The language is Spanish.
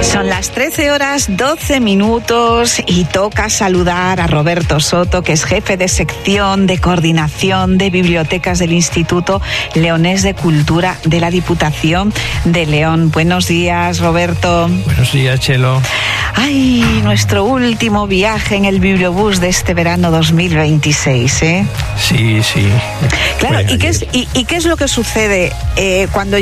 Son las 13:12 y toca saludar a Roberto Soto, que es jefe de sección de coordinación de bibliotecas del Instituto Leonés de Cultura de la Diputación de León. Buenos días, Roberto. Buenos días, Chelo. Ay, nuestro último viaje en el bibliobús de este verano 2026, ¿eh? Sí. Claro, ¿y qué es lo que sucede cuando